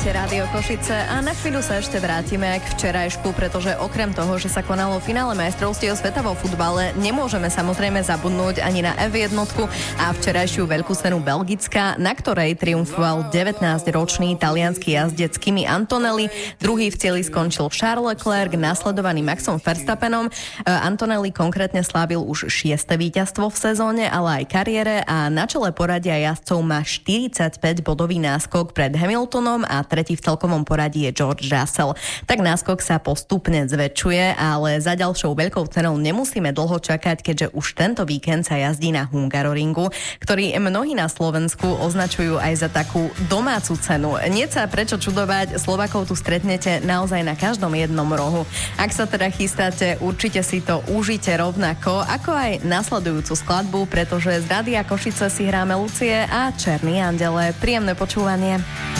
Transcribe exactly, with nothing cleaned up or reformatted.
Počúvate Rádio Košice a na chvíľu sa ešte vrátime k včerajšku, pretože okrem toho, že sa konalo finále majstrovstiev sveta vo futbale, nemôžeme samozrejme zabudnúť ani na ef jeden a včerajšiu veľkú cenu Belgická, na ktorej triumfoval devätnásťročný taliansky jazdec Kimi Antonelli. Druhý v cieli skončil Charles Leclerc, nasledovaný Maxom Verstappenom. Antonelli konkrétne slávil už šieste víťazstvo v sezóne, ale aj kariére a na čele poradia jazdcov má štyridsaťpäť bodový náskok pred Hamiltonom a tretí v celkovom poradí je George Russell. Tak náskok sa postupne zväčšuje, ale za ďalšou veľkou cenou nemusíme dlho čakať, keďže už tento víkend sa jazdí na Hungaroringu, ktorý mnohí na Slovensku označujú aj za takú domácu cenu. Nie sa prečo čudovať, Slovákov tu stretnete naozaj na každom jednom rohu. Ak sa teda chystáte, určite si to užite rovnako, ako aj nasledujúcu skladbu, pretože z Rádia Košice si hráme Lucie a Černý andele. Príjemné počúvanie.